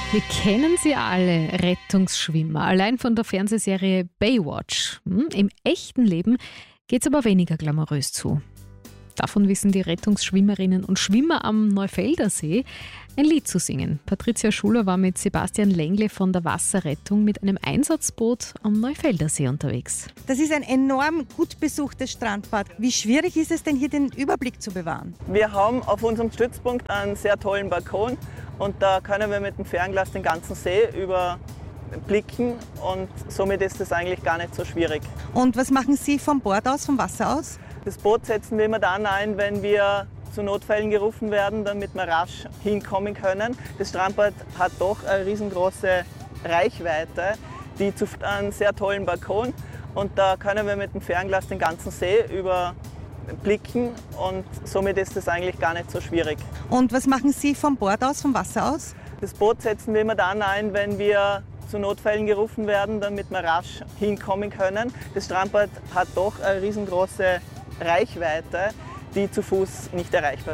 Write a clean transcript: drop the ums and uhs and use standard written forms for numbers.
Wir kennen sie alle, Rettungsschwimmer, allein von der Fernsehserie Baywatch. Im echten Leben geht es aber weniger glamourös zu. Davon wissen die Rettungsschwimmerinnen und Schwimmer am Neufelder See ein Lied zu singen. Patricia Schuler war mit Sebastian Lengle von der Wasserrettung mit einem Einsatzboot am Neufelder See unterwegs. Das ist ein enorm gut besuchtes Strandbad. Wie schwierig ist es denn, hier den Überblick zu bewahren? Wir haben auf unserem Stützpunkt einen sehr tollen Balkon und da können wir mit dem Fernglas den ganzen See überblicken und somit ist es eigentlich gar nicht so schwierig. Und was machen Sie vom Bord aus, vom Wasser aus? Das Boot setzen wir immer dann ein, wenn wir zu Notfällen gerufen werden, damit wir rasch hinkommen können. Das Strandbad hat doch eine riesengroße Reichweite, die zu einen sehr tollen Balkon und da können wir mit dem Fernglas den ganzen See überblicken und somit ist es eigentlich gar nicht so schwierig. Und was machen Sie vom Bord aus, vom Wasser aus? Das Boot setzen wir immer dann ein, wenn wir zu Notfällen gerufen werden, damit wir rasch hinkommen können. Das Strandbad hat doch eine riesengroße Reichweite, die zu Fuß nicht erreichbar ist.